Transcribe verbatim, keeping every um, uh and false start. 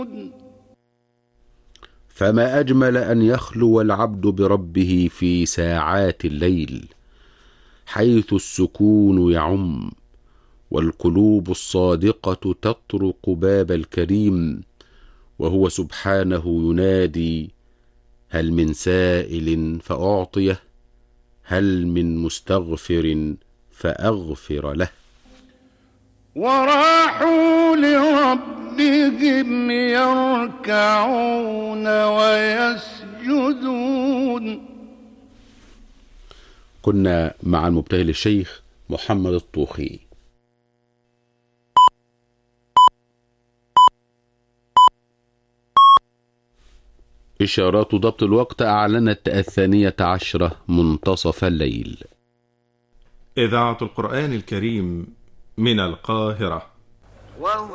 فما أجمل أن يخلو العبد بربه في ساعات الليل، حيث السكون يعم والقلوب الصادقة تطرق باب الكريم، وهو سبحانه ينادي: هل من سائل فأعطيه، هل من مستغفر فأغفر له. وراحوا لربهم يركعون ويسجدون. كنا مع المبتهل الشيخ محمد الطوخي. إشارات ضبط الوقت أعلنت الثانية عشرة منتصف الليل. إذاعة القرآن الكريم من القاهرة.